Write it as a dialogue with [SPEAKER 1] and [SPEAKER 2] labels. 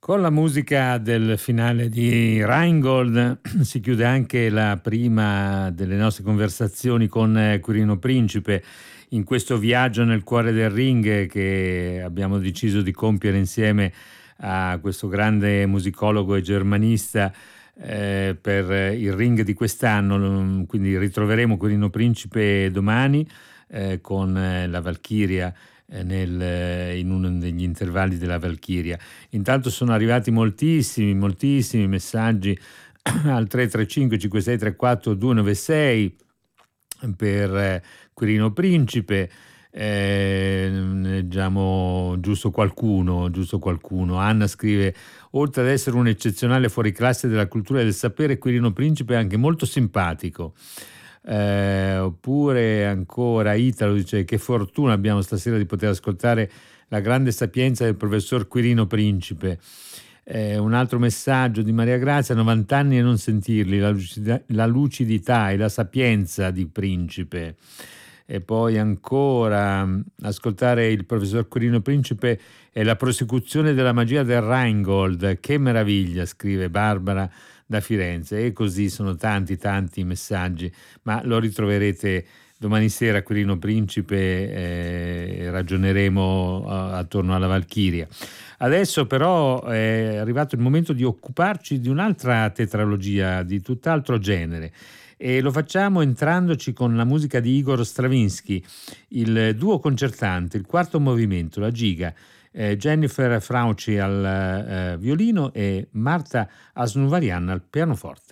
[SPEAKER 1] Con la musica del finale di Rheingold si chiude anche la prima delle nostre conversazioni con Quirino Principe in questo viaggio nel cuore del ring che abbiamo deciso di compiere insieme a questo grande musicologo e germanista per il ring di quest'anno. Quindi ritroveremo Quirino Principe domani con la Valchiria in uno degli intervalli della Valchiria. Intanto sono arrivati moltissimi messaggi al 335 5634 296 per Quirino Principe. Leggiamo giusto qualcuno. Anna scrive: oltre ad essere un eccezionale fuoriclasse della cultura e del sapere, Quirino Principe è anche molto simpatico. Oppure ancora Italo dice: che fortuna abbiamo stasera di poter ascoltare la grande sapienza del professor Quirino Principe. Un altro messaggio di Maria Grazia: 90 anni e non sentirli, la lucidità e la sapienza di Principe. E poi ancora ascoltare il professor Quirino Principe è la prosecuzione della magia del Rheingold. Che meraviglia, scrive Barbara da Firenze. E così sono tanti messaggi, ma lo ritroverete domani sera Quirino Principe, ragioneremo attorno alla Valchiria. Adesso però è arrivato il momento di occuparci di un'altra tetralogia di tutt'altro genere e lo facciamo entrandoci con la musica di Igor Stravinsky, il duo concertante, il quarto movimento, la giga, Jennifer Frauci al violino e Marta Asnuvarian al pianoforte.